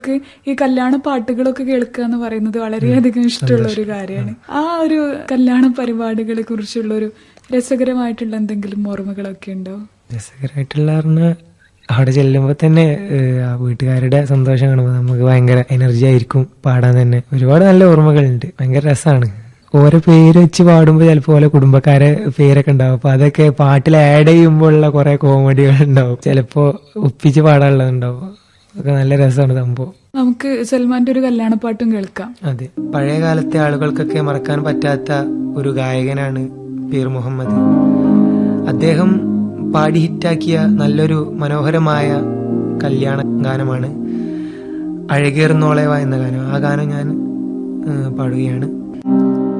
ഈ കല്യാണ പാട്ടുകളൊക്കെ കേൾക്കുക എന്ന് പറയുന്നത് വളരെയധികം ഇഷ്ടമുള്ള ഒരു കാര്യമാണ്. ആ ഒരു കല്യാണ പരിപാടികളെ കുറിച്ചുള്ള ഒരു രസകരമായിട്ടുള്ള എന്തെങ്കിലും ഓർമ്മകളൊക്കെ ഉണ്ടോ? രസകരമായിട്ടുള്ള പറഞ്ഞാൽ അവിടെ ചെല്ലുമ്പോൾ തന്നെ വീട്ടുകാരുടെ സന്തോഷം കാണുമ്പോൾ നമുക്ക് ഭയങ്കര എനർജി ആയിരിക്കും പാടാൻ തന്നെ. ഒരുപാട് നല്ല ഓർമ്മകളുണ്ട്, ഭയങ്കര രസമാണ്. ഓരോ പേര് വെച്ച് പാടുമ്പോൾ ചിലപ്പോൾ ഓരോ കുടുംബക്കാരെ പേരൊക്കെ ഉണ്ടാവും. അപ്പൊ അതൊക്കെ പാട്ടിൽ ആഡ് ചെയ്യുമ്പോൾ ഉള്ള കുറെ കോമഡികൾ ഉണ്ടാവും, ചിലപ്പോ ഒപ്പിച്ച് പാടാനുള്ളതുണ്ടാവും. അതൊക്കെ നല്ല രസമാണ് സംഭവം. നമുക്ക് സൽമാന്റെ ഒരു കല്യാണപ്പാട്ടും കേൾക്കാം. അതെ, പഴയ കാലത്തെ ആളുകൾക്കൊക്കെ മറക്കാൻ പറ്റാത്ത ഒരു ഗായകനാണ് പീർ മുഹമ്മദ്. അദ്ദേഹം പാടി ഹിറ്റാക്കിയ നല്ലൊരു മനോഹരമായ കല്യാണ ഗാനമാണ് അഴകേറുന്നോളേവ എന്ന ഗാനം. ആ ഗാനം ഞാൻ പാടുകയാണ്.